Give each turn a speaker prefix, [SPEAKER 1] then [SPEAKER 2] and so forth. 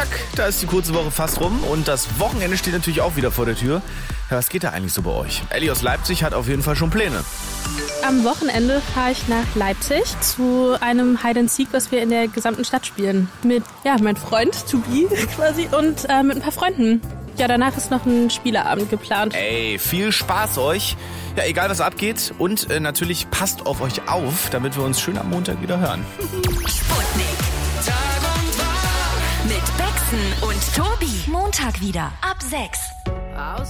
[SPEAKER 1] zack, da ist die kurze Woche fast rum und das Wochenende steht natürlich auch wieder vor der Tür. Ja, was geht da eigentlich so bei euch? Elli aus Leipzig hat auf jeden Fall schon Pläne.
[SPEAKER 2] Am Wochenende fahre ich nach Leipzig zu einem Hide and Seek, was wir in der gesamten Stadt spielen. Mit meinem Freund, to be quasi, und mit ein paar Freunden. Ja, danach ist noch ein Spieleabend geplant.
[SPEAKER 1] Ey, viel Spaß euch. Ja, egal was abgeht. Und natürlich passt auf euch auf, damit wir uns schön am Montag wieder hören.
[SPEAKER 3] Sputnik. Tag und Tag. Mit Bexen und Tobi. Montag wieder ab 6.